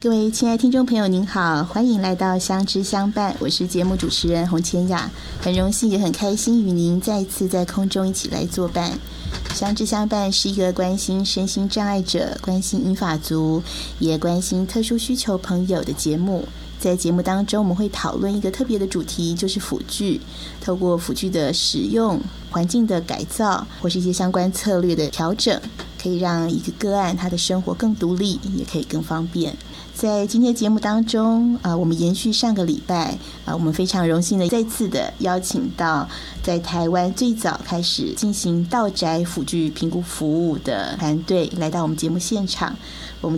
各位亲爱听众朋友您好，欢迎来到相知相伴，我是节目主持人洪千雅，很荣幸也很开心与您再一次在空中一起来作伴。相知相伴是一个关心身心障碍者、关心银发族，也关心特殊需求朋友的节目。在节目当中，我们会讨论一个特别的主题，就是辅具。透过辅具的使用、环境的改造，或是一些相关策略的调整，可以让一个个案他的生活更独立，也可以更方便。在今天节目当中，我们延续上个礼拜，我们非常荣幸的再次的邀请到在台湾最早开始进行到宅辅具评估服务的团队来到我们节目现场。我们